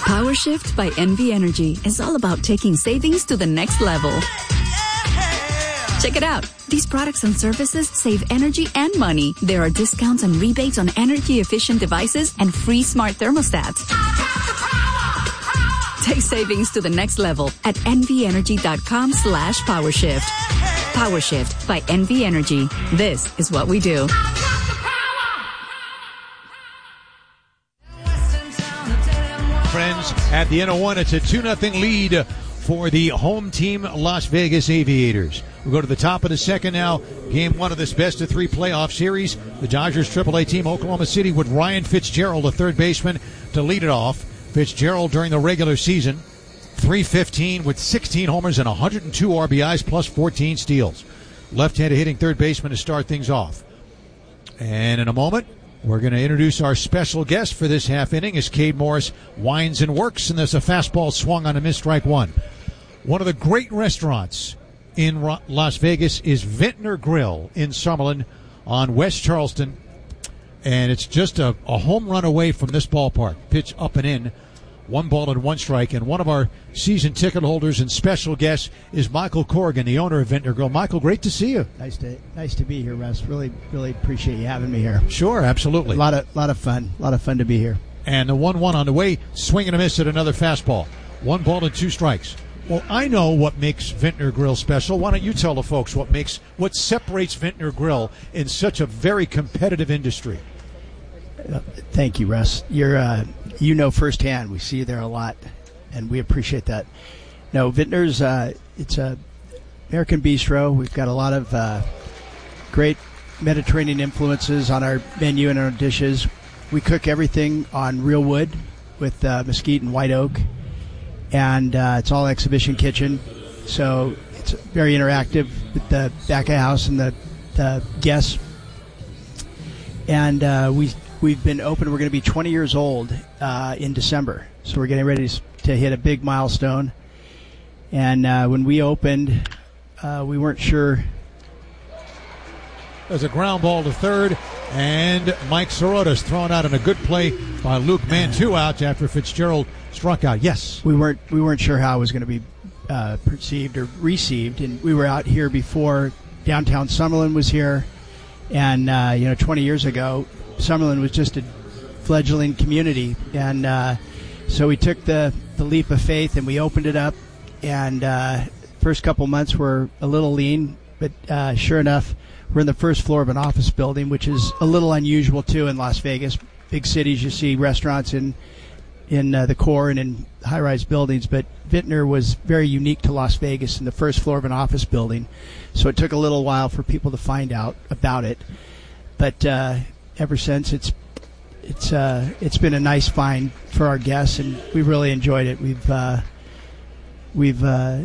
Power Shift by NV Energy is all about taking savings to the next level. Check it out. These products and services save energy and money. There are discounts and rebates on energy-efficient devices and free smart thermostats. Take savings to the next level at nvenergy.com/powershift. Power Shift by NV Energy. This is what we do. Friends, at the end of one, it's a 2-0 lead for the home team, Las Vegas Aviators. We go to the top of the second now. Game one of this best-of-3 playoff series. The Dodgers AAA team, Oklahoma City, with Ryan Fitzgerald, a third baseman, to lead it off. Fitzgerald, during the regular season, .315 with 16 homers and 102 RBIs plus 14 steals. Left-handed hitting third baseman to start things off. And in a moment, we're going to introduce our special guest for this half inning as Cade Morris winds and works, and there's a fastball swung on a missed strike one. One of the great restaurants in Las Vegas is Vintner Grill in Summerlin on West Charleston, and it's just a home run away from this ballpark. Pitch up and in, 1-1 strike, and one of our season ticket holders and special guests is Michael Corrigan, the owner of Vintner Grill. Michael, great to see you. Nice to be here, Russ. Really appreciate you having me here. Sure, absolutely. A lot of fun to be here. And the 1-1 on the way, swing and a miss at another fastball. 1-2 strikes. Well, I know what makes Vintner Grill special. Why don't you tell the folks what separates Vintner Grill in such a very competitive industry? Thank you, Russ. You're firsthand. We see you there a lot, and we appreciate that. No, Vintner's it's a American bistro. We've got a lot of great Mediterranean influences on our menu and our dishes. We cook everything on real wood with mesquite and white oak, and it's all exhibition kitchen, so it's very interactive with the back of the house and the guests. And we've been open. We're going to be 20 years old in December, so we're getting ready to hit a big milestone. And when we opened, we weren't sure. There's a ground ball to third, and Mike Sirota's thrown out in a good play by Luke Mann. 2 outs after Fitzgerald struck out. Yes, we weren't sure how it was going to be perceived or received, and we were out here before downtown Summerlin was here, and 20 years ago, Summerlin was just a fledgling community, and so we took the leap of faith and we opened it up, and first couple months were a little lean, but sure enough, we're in the first floor of an office building, which is a little unusual too in Las Vegas. Big cities, you see restaurants in the core and in high-rise buildings, but Vintner was very unique to Las Vegas in the first floor of an office building, so it took a little while for people to find out about it, but ever since it's been a nice find for our guests, and we really enjoyed it. We've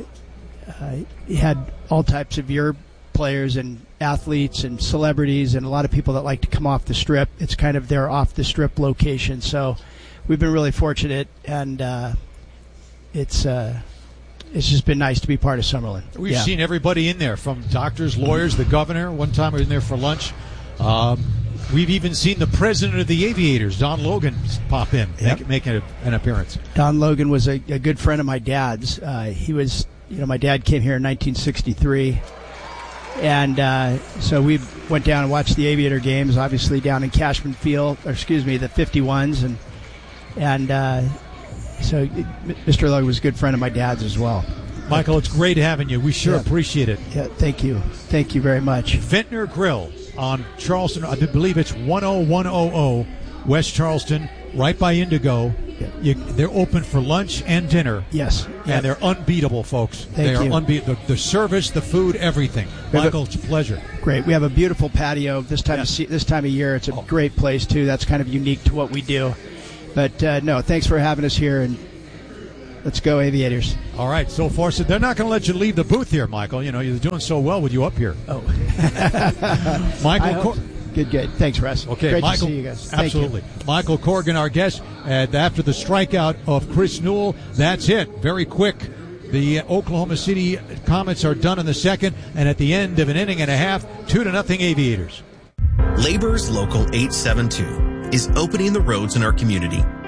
had all types of your players and athletes and celebrities and a lot of people that like to come off the strip. It's kind of their off the strip location, so we've been really fortunate, and it's just been nice to be part of Summerlin. We've seen everybody in there, from doctors, lawyers, the governor. One time we were in there for lunch. We've even seen the president of the Aviators, Don Logan, pop in, make an appearance. Don Logan was a good friend of my dad's. He was, my dad came here in 1963, and so we went down and watched the Aviator games, obviously down in Cashman Field, the 51s, and so Mr. Logan was a good friend of my dad's as well. Michael, it's great having you. We sure appreciate it. Yeah, thank you. Thank you very much. Vintner Grill on Charleston, I believe it's 10100 West Charleston, right by Indigo. Yeah. They're open for lunch and dinner. Yes. And they're unbeatable, folks. They are unbeatable. The service, the food, everything. Michael, it's a pleasure. Great. We have a beautiful patio this time of year. It's a great place, too. That's kind of unique to what we do. But, no, thanks for having us here, and let's go Aviators. All right. So far, so they're not going to let you leave the booth here, Michael. You're doing so well with you up here. Oh. Michael. Good. Thanks, Russ. Okay, great Michael, to see you guys. Absolutely. Thank you. Michael Corrigan, our guest, after the strikeout of Chris Newell. That's it. Very quick. The Oklahoma City Comets are done in the second, and at the end of an inning and a half, 2-0 Aviators. Labor's Local 872 is opening the roads in our community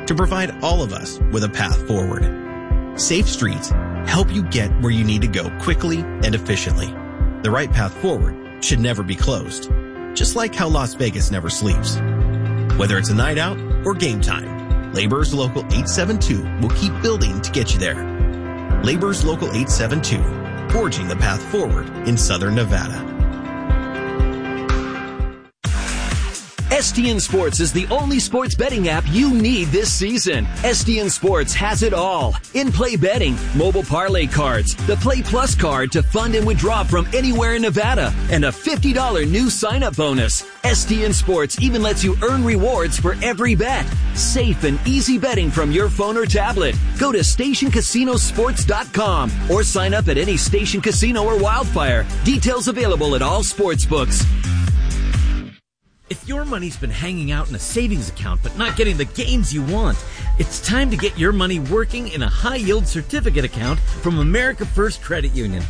to provide all of us with a path forward. Safe streets help you get where you need to go quickly and efficiently. The right path forward should never be closed, just like how Las Vegas never sleeps. Whether it's a night out or game time, Laborers Local 872 will keep building to get you there. Laborers Local 872, forging the path forward in Southern Nevada. STN Sports is the only sports betting app you need this season. STN Sports has it all. In-play betting, mobile parlay cards, the Play Plus card to fund and withdraw from anywhere in Nevada, and a $50 new sign-up bonus. STN Sports even lets you earn rewards for every bet. Safe and easy betting from your phone or tablet. Go to StationCasinoSports.com or sign up at any Station Casino or Wildfire. Details available at all sportsbooks. If your money's been hanging out in a savings account but not getting the gains you want, it's time to get your money working in a high-yield certificate account from America First Credit Union.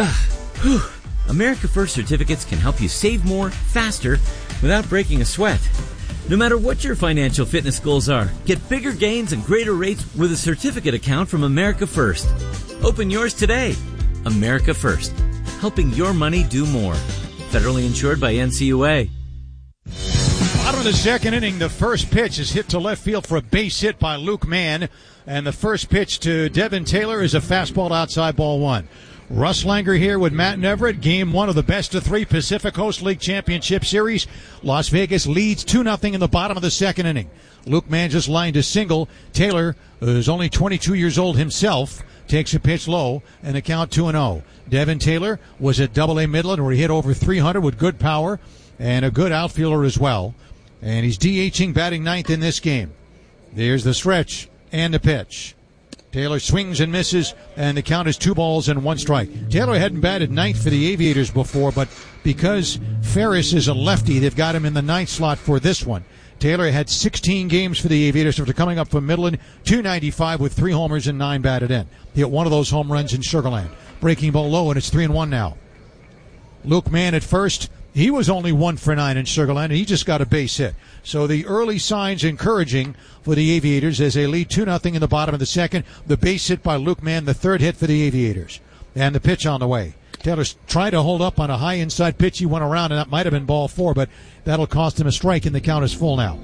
America First certificates can help you save more, faster, without breaking a sweat. No matter what your financial fitness goals are, get bigger gains and greater rates with a certificate account from America First. Open yours today. America First, helping your money do more. Federally insured by NCUA. Bottom of the second inning, the first pitch is hit to left field for a base hit by Luke Mann. And the first pitch to Devin Taylor is a fastball outside, ball one. Russ Langer here with Matt Everett. Game one of the best-of-3 Pacific Coast League Championship Series. Las Vegas leads 2-0 in the bottom of the second inning. Luke Mann just lined a single. Taylor, who's only 22 years old himself, takes a pitch low and the count 2-0. Devin Taylor was at Double-A Midland where he hit over 300 with good power and a good outfielder as well. And he's DHing, batting ninth in this game. There's the stretch and the pitch. Taylor swings and misses, and the count is 2-1 strike. Taylor hadn't batted ninth for the Aviators before, but because Ferris is a lefty, they've got him in the ninth slot for this one. Taylor had 16 games for the Aviators after coming up from Midland, 295 with 3 homers and 9 batted in. He hit one of those home runs in Sugar Land. Breaking ball low, and it's 3-1 now. Luke Mann at first. He was only 1 for 9 in Sugar Land, and he just got a base hit. So the early signs encouraging for the Aviators as they lead 2-0 in the bottom of the second. The base hit by Luke Mann, the third hit for the Aviators. And the pitch on the way. Taylor's trying to hold up on a high inside pitch. He went around, and that might have been ball 4, but that'll cost him a strike, and the count is full now.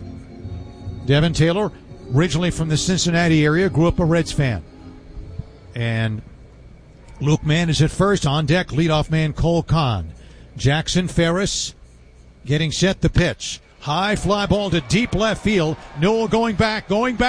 Devin Taylor, originally from the Cincinnati area, grew up a Reds fan. And Luke Mann is at first. On deck, leadoff man Cole Kahn. Jackson Ferris getting set to pitch. High fly ball to deep left field. Newell going back.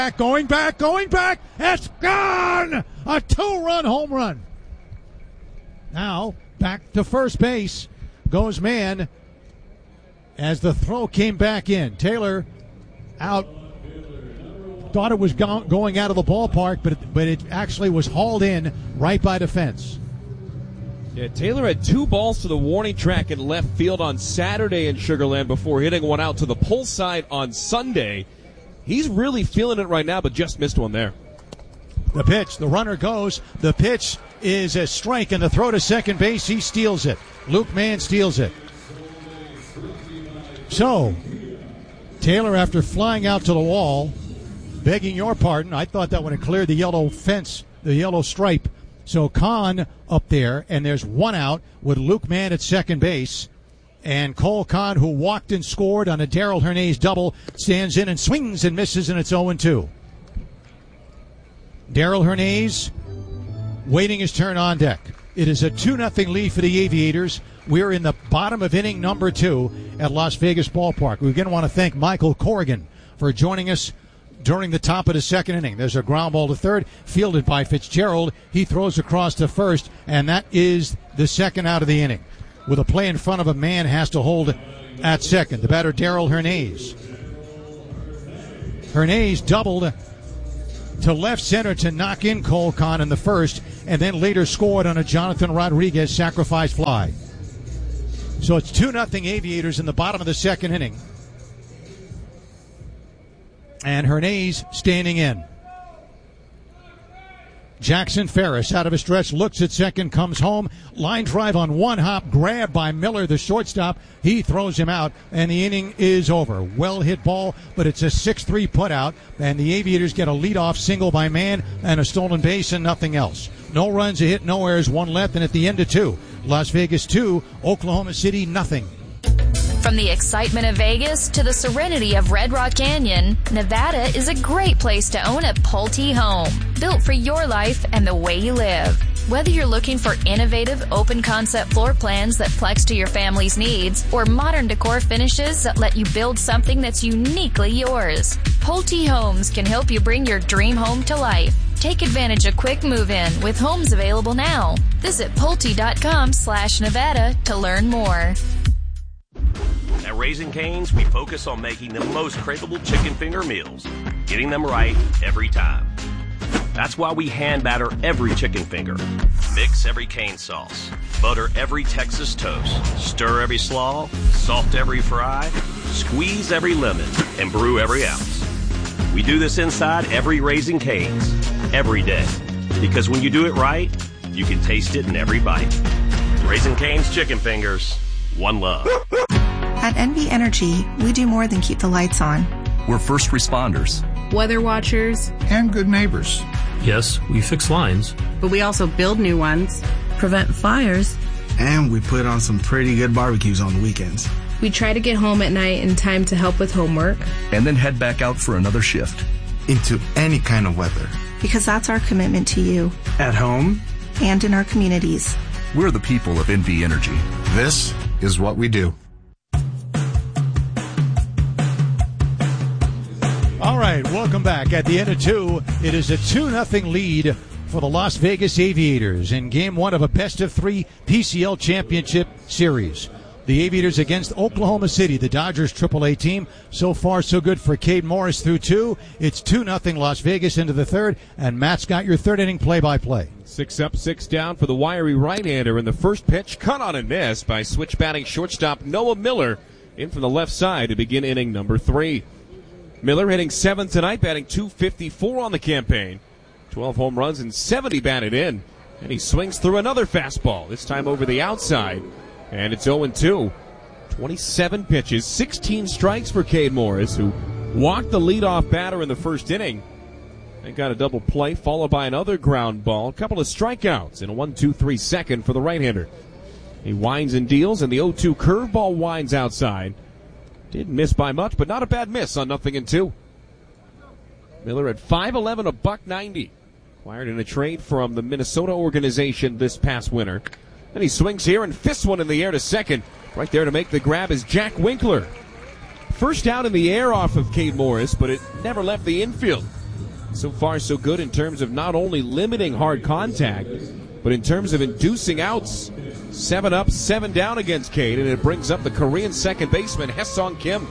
It's gone! A 2-run home run. Now, back to first base goes Mann as the throw came back in. Taylor out. Thought it was going out of the ballpark, but it actually was hauled in right by the fence. Yeah, Taylor had 2 balls to the warning track in left field on Saturday in Sugar Land before hitting one out to the pull side on Sunday. He's really feeling it right now, but just missed one there. The pitch, the runner goes. The pitch is a strike, and the throw to second base, he steals it. Luke Mann steals it. So, Taylor, after flying out to the wall, begging your pardon, I thought that would have cleared the yellow fence, the yellow stripe. So Kahn up there, and there's one out with Luke Mann at second base. And Cole Kahn, who walked and scored on a Darrell Hernandez double, stands in and swings and misses, and it's 0-2. Darrell Hernandez waiting his turn on deck. It is a 2-0 lead for the Aviators. We're in the bottom of inning number 2 at Las Vegas Ballpark. We again want to thank Michael Corrigan for joining us during the top of the second inning. There's a ground ball to third, fielded by Fitzgerald. He throws across to first, and that is the second out of the inning. With a play in front of a man has to hold at second. The batter, Darrell Hernandez. Hernandez doubled to left center to knock in Cole Kahn in the first, and then later scored on a Jonathan Rodriguez sacrifice fly. So it's 2-0 Aviators in the bottom of the second inning. And Hernandez standing in. Jackson Ferris out of a stretch, looks at second, comes home. Line drive on one hop, grabbed by Miller, the shortstop. He throws him out, and the inning is over. Well hit ball, but it's a 6-3 putout, and the Aviators get a leadoff single by Mann and a stolen base and nothing else. No runs, a hit, no errors, one left, and at the end of 2, Las Vegas 2, Oklahoma City nothing. From the excitement of Vegas to the serenity of Red Rock Canyon, Nevada is a great place to own a Pulte home, built for your life and the way you live. Whether you're looking for innovative, open-concept floor plans that flex to your family's needs, or modern decor finishes that let you build something that's uniquely yours, Pulte Homes can help you bring your dream home to life. Take advantage of quick move-in with homes available now. Visit Pulte.com/Nevada to learn more. At Raising Cane's, we focus on making the most craveable chicken finger meals, getting them right every time. That's why we hand batter every chicken finger, mix every cane sauce, butter every Texas toast, stir every slaw, salt every fry, squeeze every lemon, and brew every ounce. We do this inside every Raising Cane's, every day. Because when you do it right, you can taste it in every bite. Raising Cane's chicken fingers, one love. At NV Energy, we do more than keep the lights on. We're first responders, weather watchers, and good neighbors. Yes, we fix lines, but we also build new ones, prevent fires, and we put on some pretty good barbecues on the weekends. We try to get home at night in time to help with homework, and then head back out for another shift. Into any kind of weather. Because that's our commitment to you. At home. And in our communities. We're the people of NV Energy. This is what we do. All right, welcome back. At the end of 2, it is a 2-0 lead for the Las Vegas Aviators in Game 1 of a best-of-3 PCL Championship Series. The Aviators against Oklahoma City, the Dodgers AAA team. So far, so good for Cade Morris through 2. It's 2-0 Las Vegas into the third, and Matt's got your third inning play-by-play. 6 up, 6 down for the wiry right-hander, and the first pitch cut on and missed by switch batting shortstop Noah Miller in from the left side to begin inning number 3. Miller hitting 7th tonight, batting .254 on the campaign. 12 home runs and 70 batted in. And he swings through another fastball, this time over the outside. And it's 0-2. 27 pitches, 16 strikes for Cade Morris, who walked the leadoff batter in the first inning. And got a double play, followed by another ground ball. A couple of strikeouts in a 1-2-3 second for the right-hander. He winds and deals, and the 0-2 curveball winds outside. Didn't miss by much, but not a bad miss on 0-2. Miller at 5'11", a $190. Acquired in a trade from the Minnesota organization this past winter. And he swings here and fists one in the air to second. Right there to make the grab is Jack Winkler. First out in the air off of Cade Morris, but it never left the infield. So far, so good in terms of not only limiting hard contact, but in terms of inducing outs. 7 up, 7 down against Cade, and it brings up the Korean second baseman, Haesung Kim.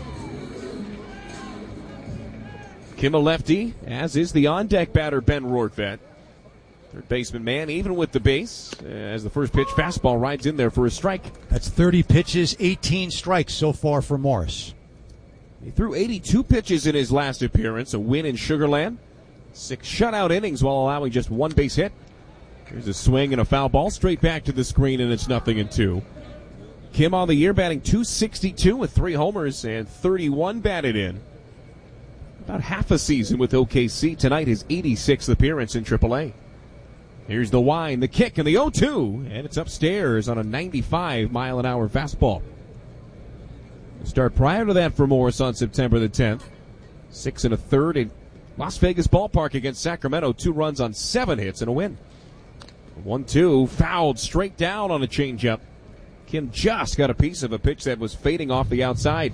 Kim a lefty, as is the on-deck batter, Ben Rortvedt. Third baseman man, even with the base, as the first pitch fastball rides in there for a strike. That's 30 pitches, 18 strikes so far for Morris. He threw 82 pitches in his last appearance, a win in Sugar Land. 6 shutout innings while allowing just 1 base hit. Here's a swing and a foul ball straight back to the screen, and it's 0-2. Kim on the year batting .262 with 3 homers and 31 batted in. About half a season with OKC. Tonight his 86th appearance in AAA. Here's the wind, the kick, and the 0-2, and it's upstairs on a 95-mile-an-hour fastball. The start prior to that for Morris on September the 10th. 6 1/3 in Las Vegas ballpark against Sacramento. 2 runs on 7 hits and a win. 1-2, fouled straight down on a changeup. Kim just got a piece of a pitch that was fading off the outside.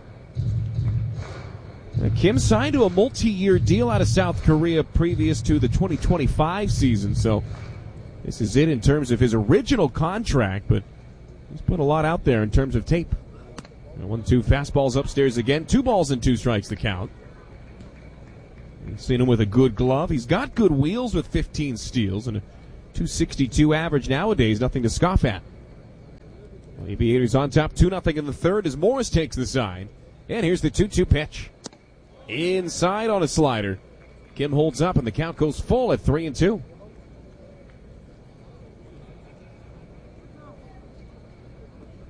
Kim signed to a multi-year deal out of South Korea previous to the 2025 season, so this is it in terms of his original contract, but he's put a lot out there in terms of tape. 1-2 fastballs upstairs again. 2 balls and 2 strikes to count. You've seen him with a good glove. He's got good wheels with 15 steals and a .262 average nowadays. Nothing to scoff at. Aviators on top 2-0 in the third as Morris takes the side. And here's the 2-2 pitch. Inside on a slider. Kim holds up and the count goes full at 3-2.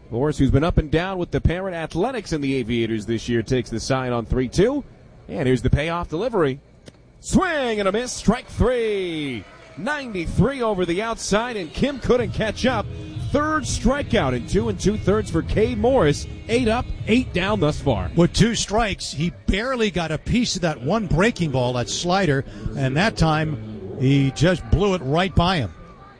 Morris, who's been up and down with the parent athletics in the Aviators this year, takes the sign on 3-2. And here's the payoff delivery. Swing and a miss, strike 3. 93 over the outside, and Kim couldn't catch up. Third strikeout in 2 2/3 for Cade Morris. 8 up, 8 down thus far. With 2 strikes, he barely got a piece of that one breaking ball, that slider, and that time he just blew it right by him.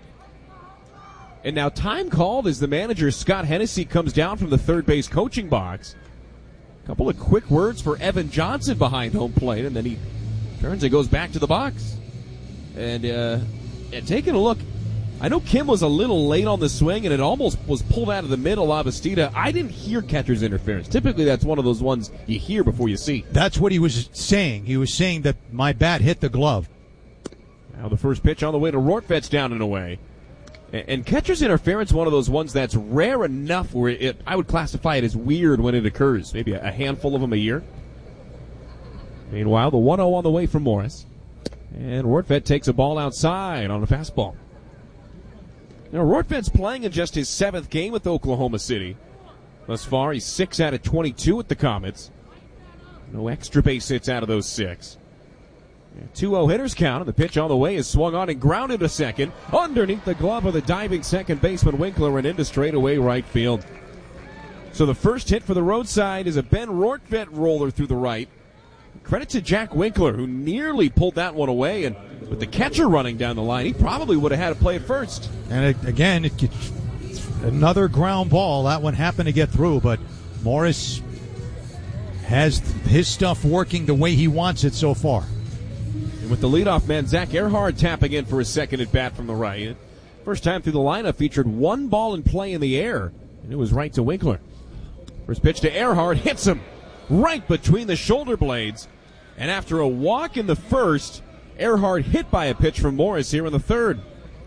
And now time called as the manager, Scott Hennessy, comes down from the third base coaching box. A couple of quick words for Evan Johnson behind home plate, and then he turns and goes back to the box. And taking a look, I know Kim was a little late on the swing, and it almost was pulled out of the middle of Abastida. I didn't hear catcher's interference. Typically, that's one of those ones you hear before you see. That's what he was saying. He was saying that my bat hit the glove. Now the first pitch on the way to Rortvet's down and away. And catcher's interference, one of those ones that's rare enough where I would classify it as weird when it occurs. Maybe a handful of them a year. Meanwhile, the 1-0 on the way from Morris. And Rortvet takes a ball outside on a fastball. Now, Rortvet's playing in just his 7th game with Oklahoma City. Thus far, he's 6 out of 22 with the Comets. No extra base hits out of those 6. 2-0 hitters count, and the pitch on the way is swung on and grounded to second. Underneath the glove of the diving second baseman Winkler and into straightaway right field. So the first hit for the roadside is a Ben Rortvet roller through the right. Credit to Jack Winkler, who nearly pulled that one away, and with the catcher running down the line, he probably would have had to play it first. And again, another ground ball. That one happened to get through, but Morris has his stuff working the way he wants it so far. And with the leadoff man, Zach Earhart, tapping in for his second at bat from the right. First time through the lineup, featured one ball in play in the air, and it was right to Winkler. First pitch to Earhart, hits him right between the shoulder blades. And after a walk in the first, Earhart hit by a pitch from Morris here in the third.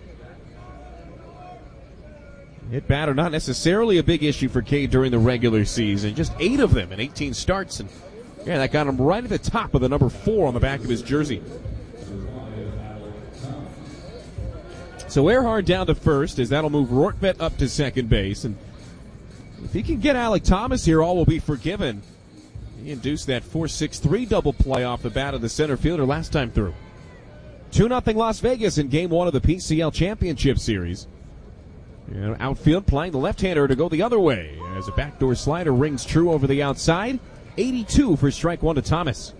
Hit batter, not necessarily a big issue for Cade during the regular season. Just 8 of them in 18 starts. And yeah, that got him right at the top of the number 4 on the back of his jersey. So Earhart down to first, as that'll move Rortvet up to second base. And if he can get Alec Thomas here, all will be forgiven. He induced that 4-6-3 double play off the bat of the center fielder last time through. 2-0 Las Vegas in Game 1 of the PCL Championship Series. And outfield playing the left-hander to go the other way as a backdoor slider rings true over the outside. 82 for strike 1 to Thomas.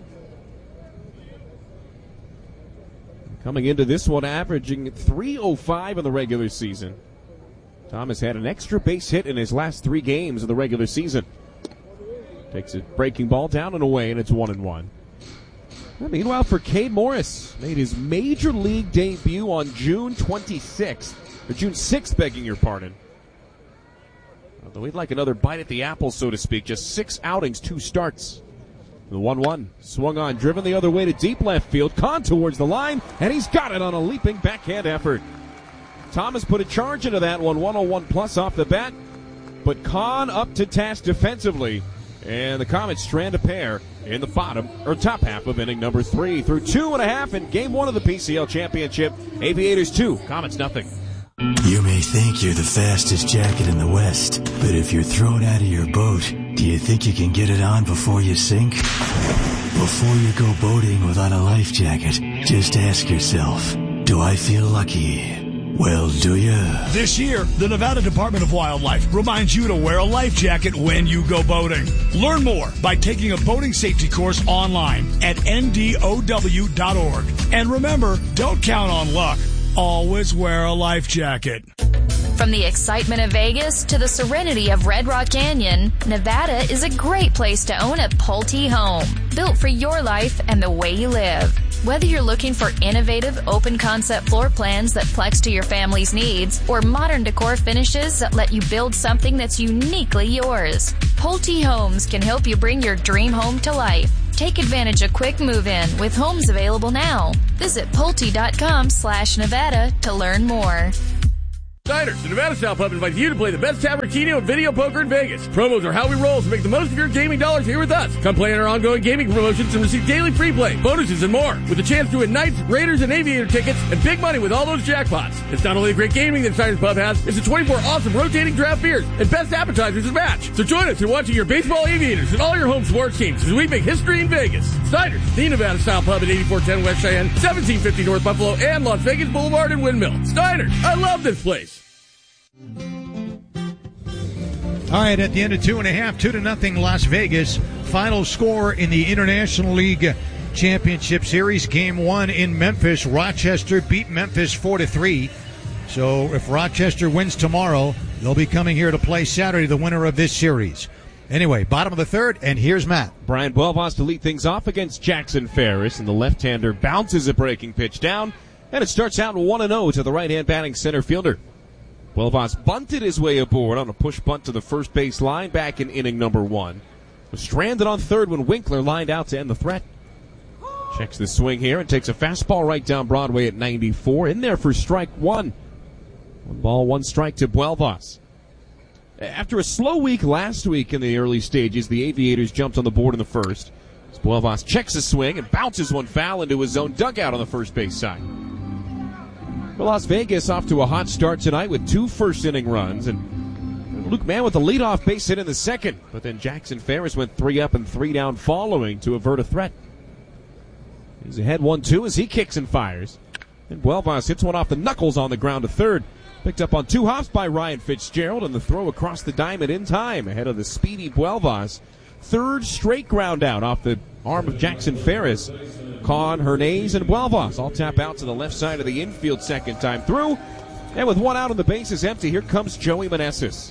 Coming into this one, averaging .305 in the regular season. Thomas had an extra base hit in his last 3 games of the regular season. Takes a breaking ball down and away, and it's 1-1. Meanwhile, for Cade Morris, made his major league debut on June 26th. Or June 6th, begging your pardon. Although he'd like another bite at the apple, so to speak. Just 6 outings, 2 starts. The 1-1 swung on, driven the other way to deep left field. Kahn towards the line, and he's got it on a leaping backhand effort. Thomas put a charge into that one, 101 plus off the bat. But Kahn up to task defensively. And the Comets strand a pair in the top half of inning number 3 through 2.5 in Game 1 of the PCL Championship. Aviators 2, Comets nothing. You may think you're the fastest jacket in the West, but if you're thrown out of your boat, do you think you can get it on before you sink? Before you go boating without a life jacket, just ask yourself, do I feel lucky? Well, do you? This year, the Nevada Department of Wildlife reminds you to wear a life jacket when you go boating. Learn more by taking a boating safety course online at ndow.org. And remember, don't count on luck. Always wear a life jacket. From the excitement of Vegas to the serenity of Red Rock Canyon, Nevada is a great place to own a Pulte home, built for your life and the way you live. Whether you're looking for innovative, open-concept floor plans that flex to your family's needs, or modern decor finishes that let you build something that's uniquely yours, Pulte Homes can help you bring your dream home to life. Take advantage of quick move-in with homes available now. Visit Pulte.com/Nevada to learn more. Steiner's, the Nevada Style Pub, invites you to play the best Tabartino and video poker in Vegas. Promos are how we roll, so make the most of your gaming dollars here with us. Come play in our ongoing gaming promotions and receive daily free play, bonuses, and more. With a chance to win Knights, Raiders, and Aviator tickets, and big money with all those jackpots. It's not only the great gaming that Steiner's Pub has, it's the 24 awesome rotating draft beers and best appetizers to match. So join us in watching your baseball Aviators and all your home sports teams as we make history in Vegas. Steiner's, the Nevada Style Pub at 8410 West Cheyenne, 1750 North Buffalo, and Las Vegas Boulevard and Windmill. Steiner's, I love this place. All right, at the end of 2.5, 2-0 Las Vegas. Final score in the International League Championship Series. Game 1 in Memphis. Rochester beat Memphis 4-3. So if Rochester wins tomorrow, they'll be coming here to play Saturday, the winner of this series. Anyway, bottom of the third, and here's Matt. Brian Buelvas to lead things off against Jackson Ferris, and the left-hander bounces a breaking pitch down, and it starts out 1-0 to the right-hand batting center fielder. Buelvas bunted his way aboard on a push bunt to the first base line back in inning number 1. Was stranded on third when Winkler lined out to end the threat. Checks the swing here and takes a fastball right down Broadway at 94. In there for strike 1. 1 ball, 1 strike to Buelvas. After a slow week last week in the early stages, the Aviators jumped on the board in the first. Buelvas checks the swing and bounces one foul into his own dugout on the first base side. Well, Las Vegas off to a hot start tonight with 2 first-inning runs, and Luke Mann with the leadoff base hit in the second, but then Jackson Ferris went 3 up and 3 down following to avert a threat. He's ahead 1-2 as he kicks and fires, and Buelvas hits one off the knuckles on the ground to third. Picked up on 2 hops by Ryan Fitzgerald, and the throw across the diamond in time ahead of the speedy Buelvas. Third straight ground out off the arm of Jackson Ferris. Kahn, Hernandez, and Buelvas all tap out to the left side of the infield second time through. And with 1 out and the base is empty, here comes Joey Meneses.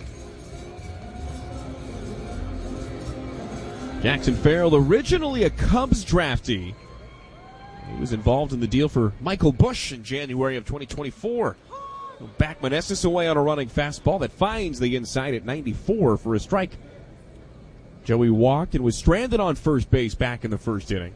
Jackson Ferris, originally a Cubs draftee. He was involved in the deal for Michael Busch in January of 2024. He'll back Meneses away on a running fastball that finds the inside at 94 for a strike. Joey walked and was stranded on first base back in the first inning.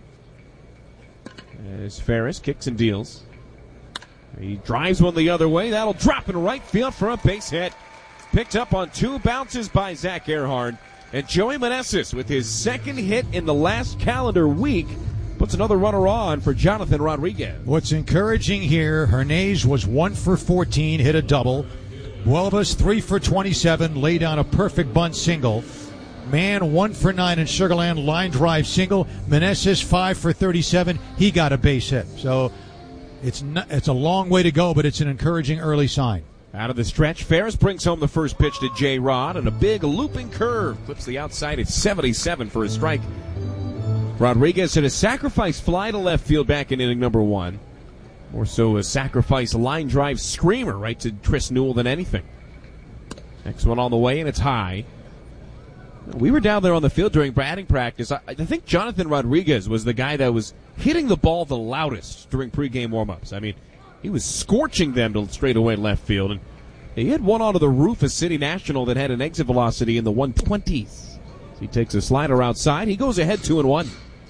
As Ferris kicks and deals. He drives one the other way. That'll drop in right field for a base hit. Picked up on 2 bounces by Zach Earhart. And Joey Meneses, with his second hit in the last calendar week, puts another runner on for Jonathan Rodriguez. What's encouraging here, Hernandez was 1 for 14, hit a double. Buelvas 3 for 27, laid down a perfect bunt single. Mann 1 for 9 in Sugarland, line drive single. Meneses 5 for 37, he got a base hit. So it's a long way to go, but it's an encouraging early sign. Out of the stretch, Ferris brings home the first pitch to J. Rod, and a big looping curve clips the outside at 77 for a strike. Rodriguez hit a sacrifice fly to left field back in inning number 1. More so a sacrifice line drive screamer right to Tris Newell than anything. Next one on the way, and it's high. We were down there on the field during batting practice. I think Jonathan Rodriguez was the guy that was hitting the ball the loudest during pregame warm-ups. I mean, he was scorching them to straightaway left field. And he hit one onto the roof of City National that had an exit velocity in the 120s. So he takes a slider outside. He goes ahead 2-1.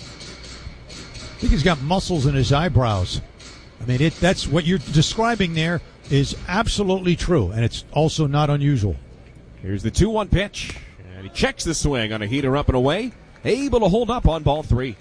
I think he's got muscles in his eyebrows. I mean, that's what you're describing there is absolutely true, and it's also not unusual. Here's the 2-1 pitch. And he checks the swing on a heater up and away. Able to hold up on ball 3.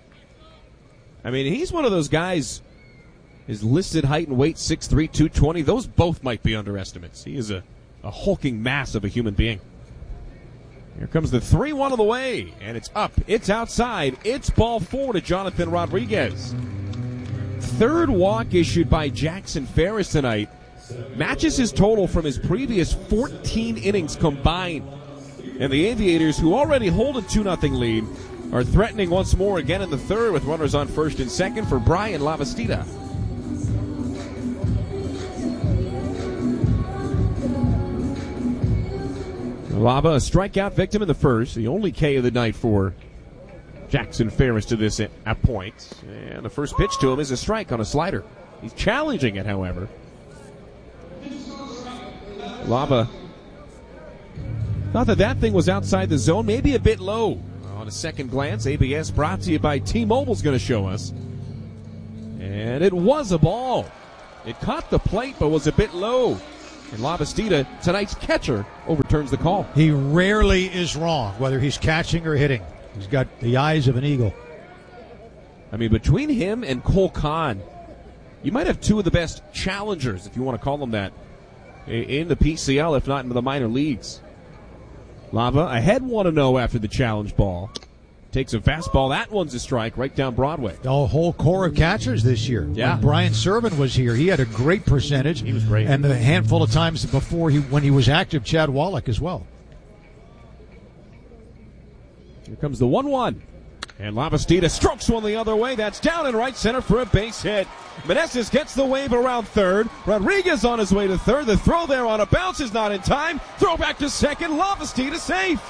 I mean, he's one of those guys, his listed height and weight, 6'3", 220. Those both might be underestimates. He is a hulking mass of a human being. Here comes the 3-1 of the way, and it's up, it's outside, it's ball 4 to Jonathan Rodriguez. Third walk issued by Jackson Ferris tonight matches his total from his previous 14 innings combined. And the Aviators, who already hold a 2-0 lead, are threatening once more again in the third with runners on first and second for Brian Lavastida. Lava, a strikeout victim in the first, the only K of the night for Jackson Ferris to this point. And the first pitch to him is a strike on a slider. He's challenging it, however. Lava thought that thing was outside the zone, maybe a bit low. On a second glance, ABS brought to you by T-Mobile's going to show us. And it was a ball. It caught the plate, but was a bit low. And Lavastida, tonight's catcher, overturns the call. He rarely is wrong, whether he's catching or hitting. He's got the eyes of an eagle. I mean, between him and Cole Kahn, you might have two of the best challengers, if you want to call them that, in the PCL, if not in the minor leagues. Lava ahead 1-0 after the challenge ball. Takes a fastball. That one's a strike right down Broadway. The whole core of catchers this year. Yeah. When Brian Servin was here, he had a great percentage. He was great. And the handful of times before when he was active, Chad Wallach as well. Here comes the 1-1. And Lavastida strokes one the other way. That's down in right center for a base hit. Meneses gets the wave around third. Rodriguez on his way to third. The throw there on a bounce is not in time. Throw back to second. Lavastida safe.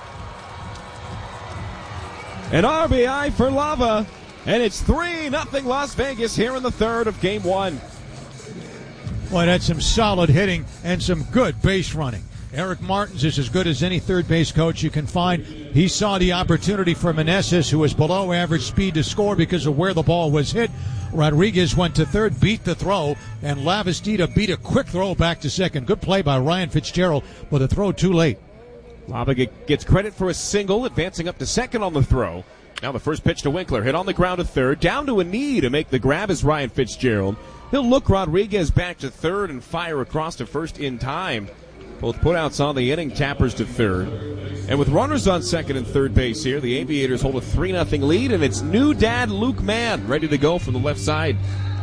An RBI for Lava. And it's 3-0 Las Vegas here in the third of Game 1. Well, that's some solid hitting and some good base running. Eric Martins is as good as any third base coach you can find. He saw the opportunity for Meneses, who was below average speed, to score because of where the ball was hit. Rodriguez went to third, beat the throw, and Lavastida beat a quick throw back to second. Good play by Ryan Fitzgerald, but the throw too late. Lava gets credit for a single, advancing up to second on the throw. Now the first pitch to Winkler, hit on the ground to third, down to a knee to make the grab is Ryan Fitzgerald. He'll look Rodriguez back to third and fire across to first in time. Both putouts on the inning, Tappers to third. And with runners on second and third base here, the Aviators hold a 3-0 lead, and it's new dad Luke Mann ready to go from the left side.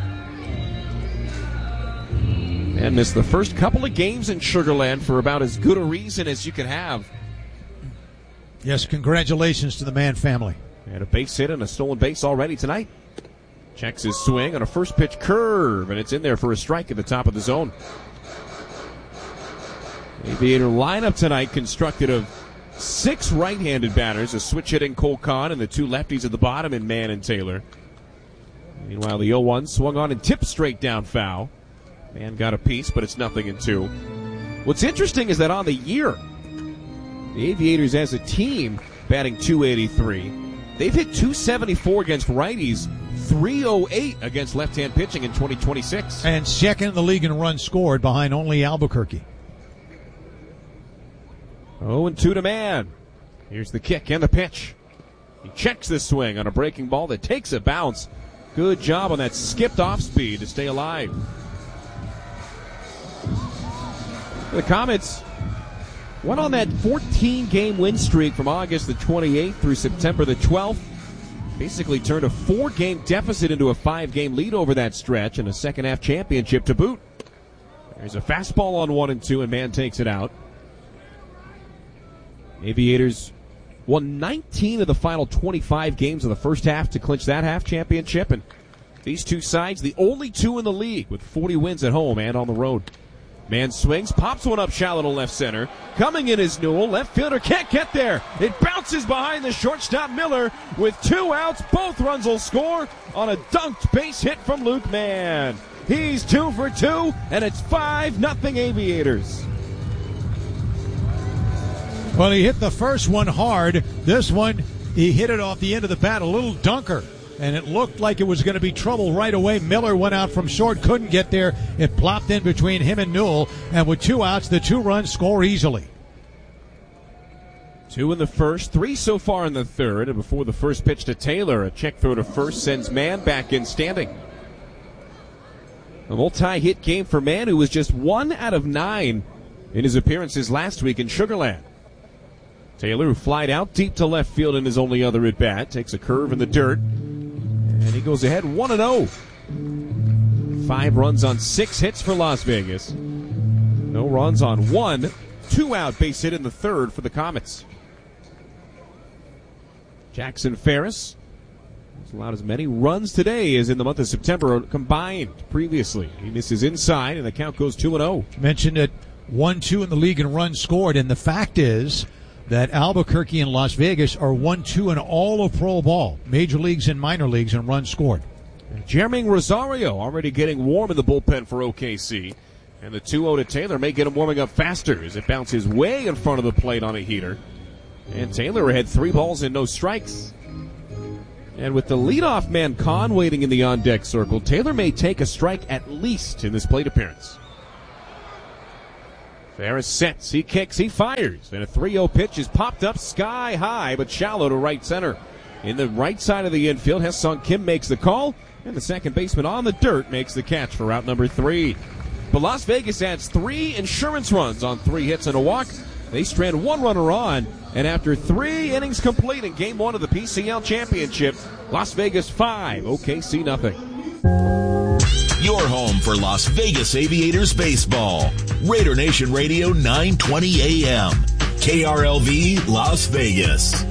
And missed the first couple of games in Sugar Land for about as good a reason as you can have. Yes, congratulations to the Mann family. And a base hit and a stolen base already tonight. Checks his swing on a first pitch curve, and it's in there for a strike at the top of the zone. Aviator lineup tonight constructed of 6 right-handed batters, a switch-hitting Cole Kahn and the 2 lefties at the bottom in Mann and Taylor. Meanwhile, the 0-1 swung on and tipped straight down foul. Mann got a piece, but it's 0-2. What's interesting is that on the year, the Aviators as a team batting .283. They've hit .274 against righties, .308 against left-hand pitching in 2026. And second in the league in runs scored behind only Albuquerque. 0-2 to Mann. Here's the kick and the pitch. He checks the swing on a breaking ball that takes a bounce. Good job on that skipped off speed to stay alive. The Comets went on that 14-game win streak from August the 28th through September the 12th. Basically turned a 4-game deficit into a 5-game lead over that stretch and a second-half championship to boot. There's a fastball on 1-2, and Mann takes it out. Aviators won 19 of the final 25 games of the first half to clinch that half championship. And these two sides, the only two in the league with 40 wins at home and on the road. Mann swings, pops one up shallow to left center. Coming in is Newell. Left fielder can't get there. It bounces behind the shortstop Miller. With 2 outs, both runs will score on a dunked base hit from Luke Mann. He's 2 for 2, and it's 5-0 Aviators. Well, he hit the first one hard. This one, he hit it off the end of the bat, a little dunker. And it looked like it was going to be trouble right away. Miller went out from short, couldn't get there. It plopped in between him and Newell. And with 2 outs, the 2 runs score easily. 2 in the first, 3 so far in the third. And before the first pitch to Taylor, a check throw to first sends Mann back in standing. A multi-hit game for Mann, who was just 1 out of 9 in his appearances last week in Sugar Land. Taylor, who flied out deep to left field in his only other at-bat, takes a curve in the dirt, and he goes ahead 1-0. 5 runs on 6 hits for Las Vegas. No runs on 1 2-out base hit in the third for the Comets. Jackson Ferris has allowed as many runs today as in the month of September combined previously. He misses inside, and the count goes 2-0. Mentioned it 1-2 in the league in runs scored, and the fact is that Albuquerque and Las Vegas are 1-2 in all of pro ball, major leagues and minor leagues, in runs scored. Jeremy Rosario already getting warm in the bullpen for OKC. And the 2-0 to Taylor may get him warming up faster as it bounces way in front of the plate on a heater. And Taylor had 3 balls and no strikes. And with the leadoff man Kahn waiting in the on-deck circle, Taylor may take a strike at least in this plate appearance. Ferris sets, he kicks, he fires, and a 3-0 pitch is popped up sky high, but shallow to right center. In the right side of the infield, Hye-Sung Kim makes the call, and the second baseman on the dirt makes the catch for out number 3. But Las Vegas adds 3 insurance runs on 3 hits and a walk. They strand 1 runner on, and after 3 innings complete in Game 1 of the PCL Championship, Las Vegas 5, OKC nothing. Your home for Las Vegas Aviators baseball. Raider Nation Radio 920 AM. KRLV Las Vegas.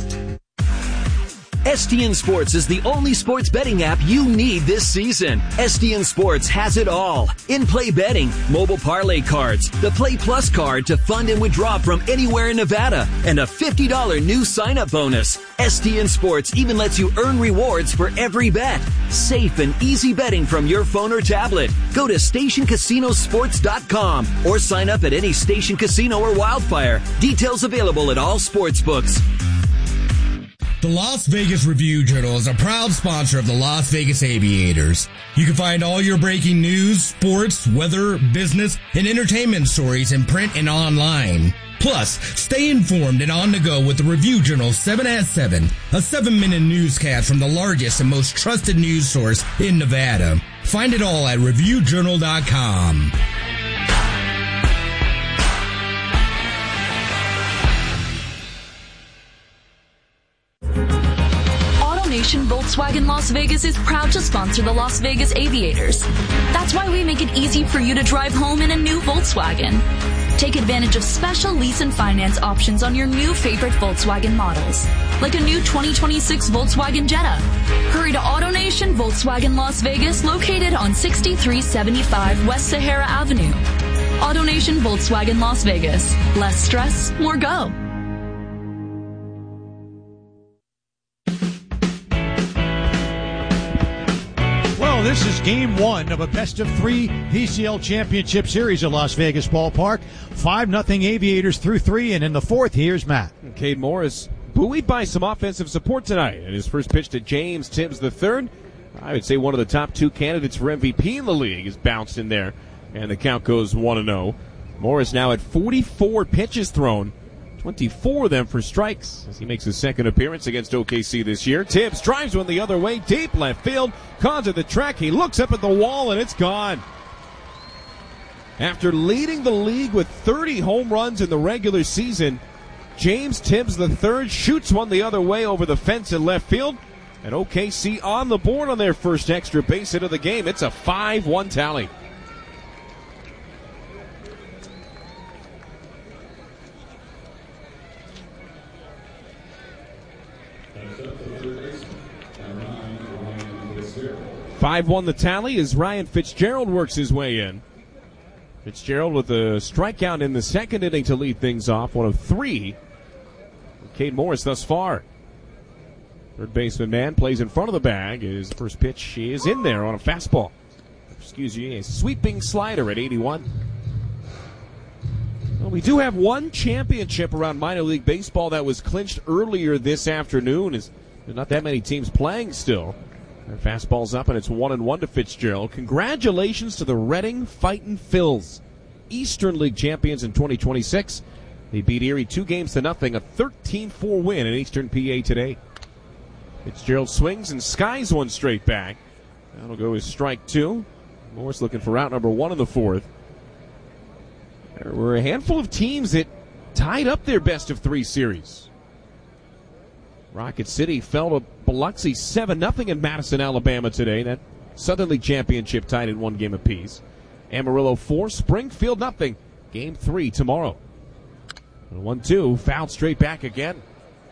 STN Sports is the only sports betting app you need this season. STN Sports has it all. In-play betting, mobile parlay cards, the Play Plus card to fund and withdraw from anywhere in Nevada, and a $50 new sign-up bonus. STN Sports even lets you earn rewards for every bet. Safe and easy betting from your phone or tablet. Go to StationCasinoSports.com or sign up at any Station Casino or Wildfire. Details available at all sports books. The Las Vegas Review-Journal is a proud sponsor of the Las Vegas Aviators. You can find all your breaking news, sports, weather, business, and entertainment stories in print and online. Plus, stay informed and on the go with the Review-Journal 7 at 7, a 7-minute newscast from the largest and most trusted news source in Nevada. Find it all at ReviewJournal.com. AutoNation Volkswagen Las Vegas is proud to sponsor the Las Vegas Aviators. That's why we make it easy for you to drive home in a new Volkswagen. Take advantage of special lease and finance options on your new favorite Volkswagen models, like a new 2026 Volkswagen Jetta. Hurry to AutoNation Volkswagen Las Vegas, located on 6375 West Sahara Avenue. AutoNation Volkswagen Las Vegas. Less stress, more go. Well, this is Game 1 of a best-of-3 PCL Championship Series at Las Vegas Ballpark. 5-0 Aviators through 3, and in the fourth, here's Matt. Cade Morris buoyed by some offensive support tonight. And his first pitch to James Tibbs III, I would say one of the top 2 candidates for MVP in the league, is bounced in there, and the count goes 1-0. Morris now at 44 pitches thrown, 24 of them for strikes as he makes his second appearance against OKC this year. Tibbs drives one the other way, deep left field, cons at the track. He looks up at the wall, and it's gone. After leading the league with 30 home runs in the regular season, James Tibbs III shoots one the other way over the fence in left field, and OKC on the board on their first extra base hit of the game. It's a 5-1 tally. Five-1 the tally as Ryan Fitzgerald works his way in. Fitzgerald with a strikeout in the second inning to lead things off, one of 3. Cade Morris thus far. Third baseman man plays in front of the bag. His first pitch is in there on a fastball. A sweeping slider at 81. Well, we do have one championship around minor league baseball that was clinched earlier this afternoon. There's not that many teams playing still. Their fastball's up, and it's 1-1 to Fitzgerald. Congratulations to the Reading Fightin' Phils, Eastern League champions in 2026. They beat Erie 2-0, a 13-4 win in Eastern PA today. Fitzgerald swings and skies one straight back. That'll go as strike 2. Morris looking for out number 1 in the fourth. There were a handful of teams that tied up their best-of-3 series. Rocket City fell to Biloxi 7-0 in Madison, Alabama today. That Southern League championship tied in 1 game apiece. Amarillo 4, Springfield 0. Game 3 tomorrow. 1-2, fouled straight back again.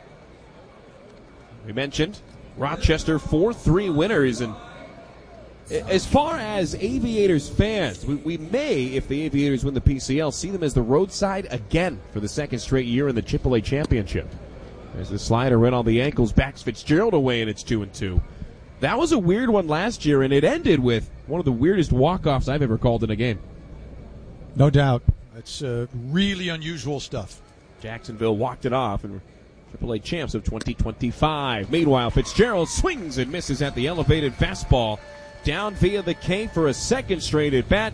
We mentioned Rochester 4-3 winners. And as far as Aviators fans, we may, if the Aviators win the PCL, see them as the roadside again for the second straight year in the AAA championship. As the slider in on the ankles, backs Fitzgerald away, and it's 2-2. That was a weird one last year, and it ended with one of the weirdest walk-offs I've ever called in a game. No doubt. It's really unusual stuff. Jacksonville walked it off, and AAA champs of 2025. Meanwhile, Fitzgerald swings and misses at the elevated fastball. Down via the K for a second straight at bat.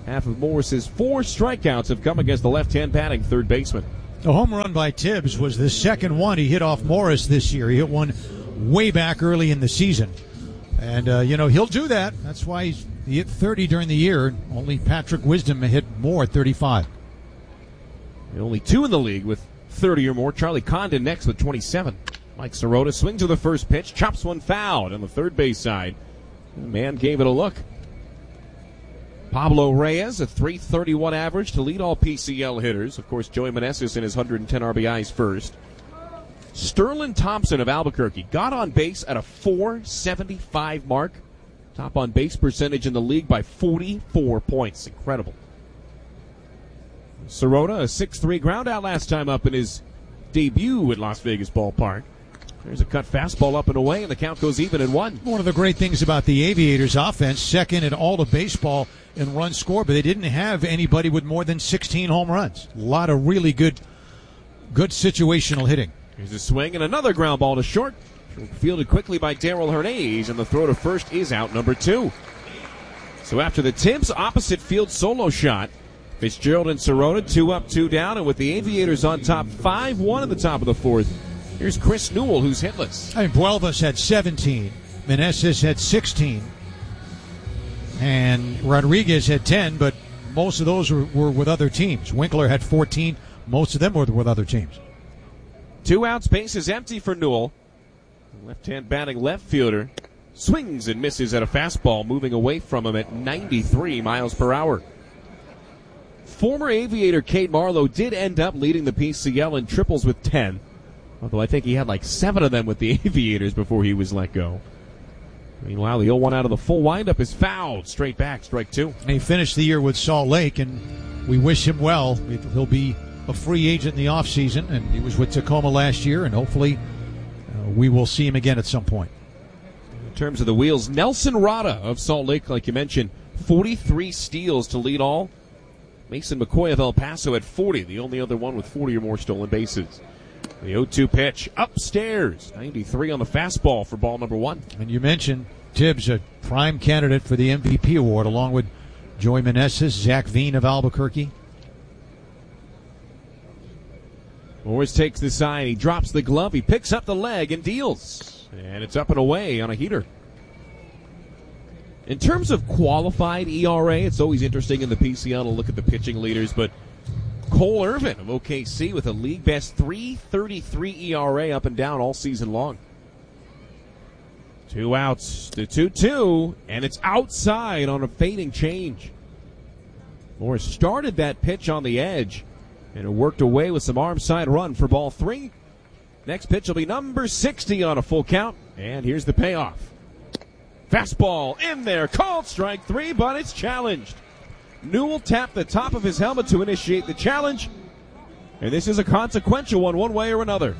Half of Morris's 4 strikeouts have come against the left-hand batting third baseman. The home run by Tibbs was the second one he hit off Morris this year. He hit one way back early in the season. And, he'll do that. That's why he hit 30 during the year. Only Patrick Wisdom hit more at 35. The only 2 in the league with 30 or more. Charlie Condon next with 27. Mike Sirota swings to the first pitch, chops one foul on the third base side. The man gave it a look. Pablo Reyes, a .331 average to lead all PCL hitters. Of course, Joey Meneses in his 110 RBIs first. Sterling Thompson of Albuquerque got on base at a .475 mark. Top on base percentage in the league by 44 points. Incredible. Sirota, a 6'3" ground out last time up in his debut at Las Vegas Ballpark. There's a cut fastball up and away, and the count goes even at 1. One of the great things about the Aviators offense, second in all of baseball in runs scored, but they didn't have anybody with more than 16 home runs. A lot of really good situational hitting. Here's a swing and another ground ball to short. Fielded quickly by Darrell Hernandez, and the throw to first is out, number 2. So after the Tibbs opposite field solo shot, Fitzgerald and Sirota 2 up, 2 down, and with the Aviators on top 5-1 at the top of the 4th, here's Chris Newell, who's hitless. Buelvas had 17. Meneses had 16. And Rodriguez had 10, but most of those were with other teams. Winkler had 14. Most of them were with other teams. 2 outs, base is empty for Newell. Left-hand batting left fielder swings and misses at a fastball, moving away from him at 93 miles per hour. Former Aviator Cade Marlowe did end up leading the PCL in triples with 10. Although I think he had like 7 of them with the Aviators before he was let go. Meanwhile, the 0-1 out of the full windup is fouled. Straight back, strike 2. And he finished the year with Salt Lake, and we wish him well. He'll be a free agent in the offseason, and he was with Tacoma last year, and hopefully we will see him again at some point. In terms of the wheels, Nelson Rada of Salt Lake, like you mentioned, 43 steals to lead all. Mason McCoy of El Paso at 40, the only other one with 40 or more stolen bases. The 0-2 pitch upstairs, 93 on the fastball for ball number 1. And you mentioned Tibbs, a prime candidate for the MVP award, along with Joey Meneses, Zach Veen of Albuquerque. Morris takes the side, he drops the glove, he picks up the leg and deals. And it's up and away on a heater. In terms of qualified ERA, it's always interesting in the PCL to look at the pitching leaders, but Cole Irvin of OKC with a league best .333 ERA up and down all season long. 2 outs, the 2-2, and it's outside on a fading change. Morris started that pitch on the edge, and it worked away with some arm side run for ball 3. Next pitch will be number 60 on a full count, and here's the payoff. Fastball in there, called strike 3, but it's challenged. Newell tapped the top of his helmet to initiate the challenge, and this is a consequential one way or another.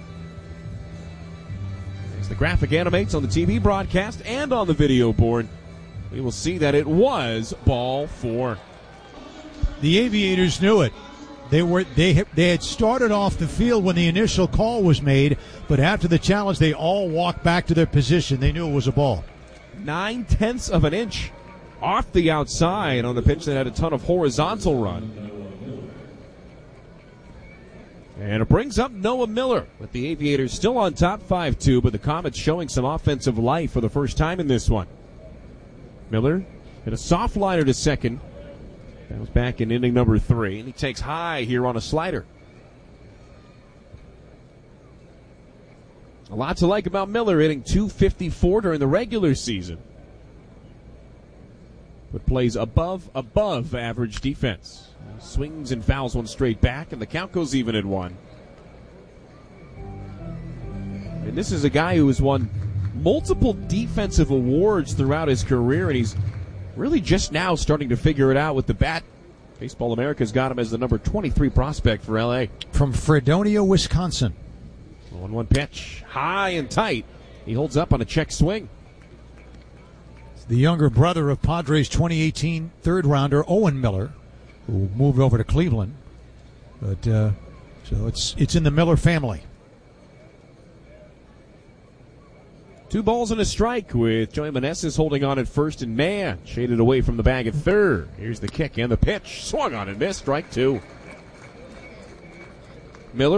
As the graphic animates on the TV broadcast and on the video board, we will see that it was ball 4. The Aviators knew it. They had started off the field when the initial call was made, but after the challenge, they all walked back to their position. They knew it was a ball. 0.9 of an inch off the outside on the pitch that had a ton of horizontal run. And it brings up Noah Miller with the Aviators still on top 5-2, but the Comets showing some offensive life for the first time in this one. Miller hit a soft liner to second. That was back in inning number 3, and he takes high here on a slider. A lot to like about Miller, hitting .254 during the regular season, but plays above average defense. He swings and fouls one straight back, and the count goes even at 1. And this is a guy who has won multiple defensive awards throughout his career, and he's really just now starting to figure it out with the bat. Baseball America's got him as the number 23 prospect for L.A. From Fredonia, Wisconsin. 1-1 pitch, high and tight. He holds up on a check swing. It's the younger brother of Padres 2018 third-rounder Owen Miller, who moved over to Cleveland. But so it's in the Miller family. 2 balls and a strike with Joey Meneses holding on at first and Mann shaded away from the bag at third. Here's the kick and the pitch. Swung on and missed. Strike 2. Miller